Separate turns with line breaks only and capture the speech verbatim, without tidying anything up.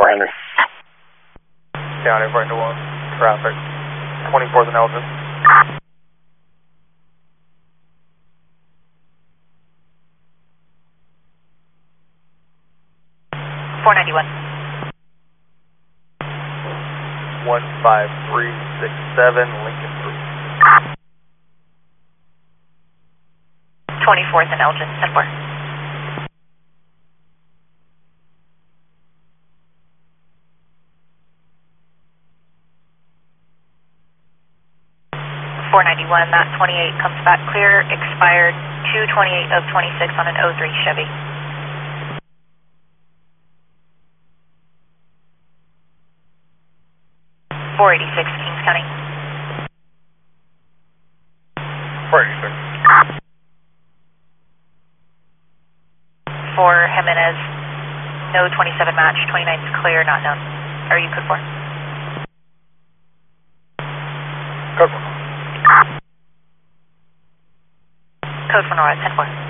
Commander.
County, Brenda one, traffic, twenty-fourth and Elgin.
four ninety-one.
one five three six seven, Lincoln Group.
twenty-fourth and Elgin, ten four. four ninety-one, that twenty-eight comes back clear, expired two twenty-eight of twenty-six on an oh three Chevy. four eighty-six, Kings County.
four eighty-six.
For Jimenez, no twenty-seven match, twenty-nine is clear, not known. Are you code four?
Code four.
Code for Nora, ten four.